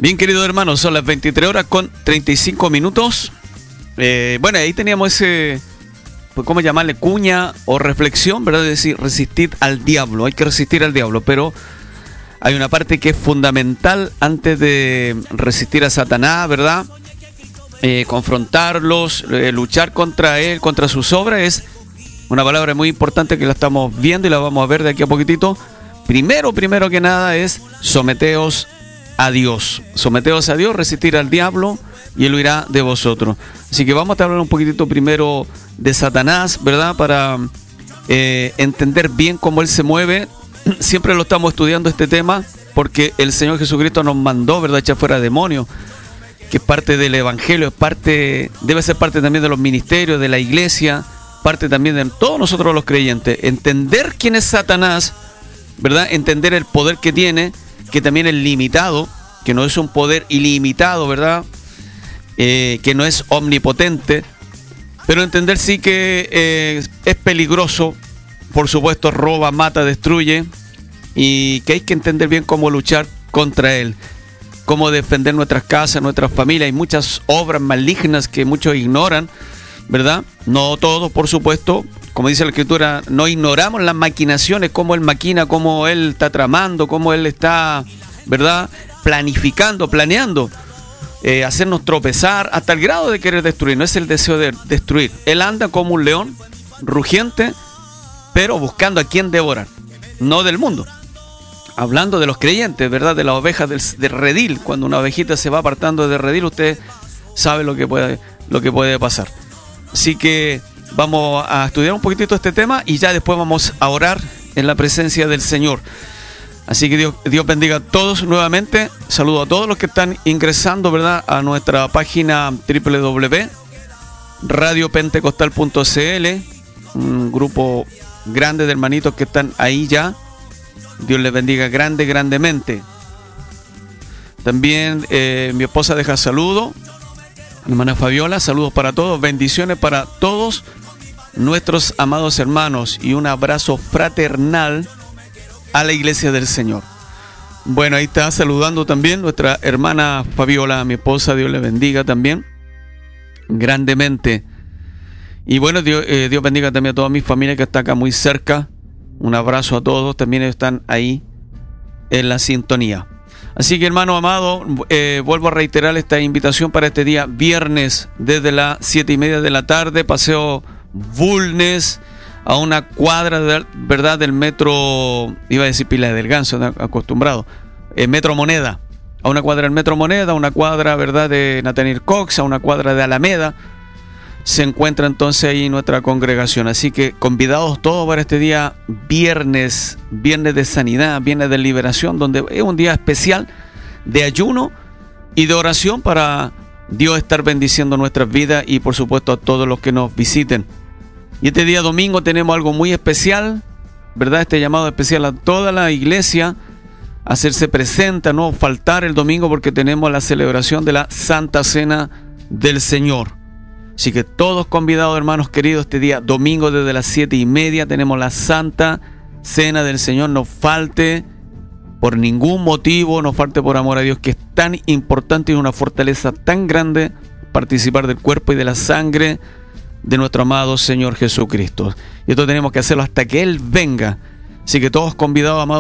Bien, queridos hermanos, son las 23 horas con 35 minutos. Bueno, ahí teníamos ese, pues, ¿cómo llamarle? Cuña o reflexión, ¿verdad? Es decir, resistir al diablo. Hay que resistir al diablo, pero hay una parte que es fundamental antes de resistir a Satanás, ¿verdad? Confrontarlos, luchar contra él, contra sus obras, es una palabra muy importante que la estamos viendo y la vamos a ver de aquí a poquitito. Primero que nada es someteos a Dios. Someteos a Dios, resistir al diablo y él huirá de vosotros. Así que vamos a hablar un poquitito primero de Satanás, ¿verdad? Para entender bien cómo él se mueve. Siempre lo estamos estudiando este tema porque el Señor Jesucristo nos mandó, ¿verdad?, echar fuera demonios, que es parte del Evangelio, debe ser parte también de los ministerios, de la iglesia, parte también de todos nosotros los creyentes. Entender quién es Satanás, ¿verdad? Entender el poder que tiene, que también es limitado, que no es un poder ilimitado, ¿verdad? Que no es omnipotente, pero entender sí que es peligroso, por supuesto, roba, mata, destruye, y que hay que entender bien cómo luchar contra él, cómo defender nuestras casas, nuestras familias. Hay muchas obras malignas que muchos ignoran, ¿verdad? No todos, por supuesto. Como dice la Escritura, no ignoramos las maquinaciones, cómo él maquina, cómo él está tramando, cómo él está, ¿verdad?, planificando, planeando, hacernos tropezar hasta el grado de querer destruir. No es el deseo de destruir. Él anda como un león rugiente, pero buscando a quien devorar, no del mundo. Hablando de los creyentes, ¿verdad?, de las ovejas del redil. Cuando una ovejita se va apartando del redil, usted sabe lo que puede pasar. Así que vamos a estudiar un poquitito este tema y ya después vamos a orar en la presencia del Señor. Así que Dios bendiga a todos nuevamente. Saludo a todos los que están ingresando, ¿verdad?, a nuestra página www.radiopentecostal.cl, un grupo grande de hermanitos que están ahí ya. Dios les bendiga grandemente. También mi esposa deja saludo. Hermana Fabiola, saludos para todos, bendiciones para todos nuestros amados hermanos y un abrazo fraternal a la iglesia del Señor. Bueno, ahí está saludando también nuestra hermana Fabiola, mi esposa. Dios le bendiga también grandemente. Y bueno, Dios bendiga también a toda mi familia que está acá muy cerca. Un abrazo a todos, también están ahí en la sintonía. Así que, hermano amado, vuelvo a reiterar esta invitación para este día viernes desde las 7:30 de la tarde, paseo Bulnes, a una cuadra, ¿verdad?, del metro, iba a decir Pila del Ganso, acostumbrado, Metro Moneda, a una cuadra del Metro Moneda, a una cuadra, ¿verdad?, de Nathaniel Cox, a una cuadra de Alameda. Se encuentra entonces ahí nuestra congregación. Así que convidados todos para este día viernes de sanidad, viernes de liberación, donde es un día especial de ayuno y de oración para Dios estar bendiciendo nuestras vidas y por supuesto a todos los que nos visiten. Y este día domingo tenemos algo muy especial, ¿verdad? Este llamado especial a toda la iglesia a hacerse presente, a no faltar el domingo, porque tenemos la celebración de la Santa Cena del Señor. Así que todos convidados, hermanos queridos, este día domingo desde las 7:30 tenemos la Santa Cena del Señor. No falte por ningún motivo, no falte por amor a Dios, que es tan importante y una fortaleza tan grande participar del cuerpo y de la sangre de nuestro amado Señor Jesucristo. Y esto tenemos que hacerlo hasta que Él venga. Así que todos convidados, amados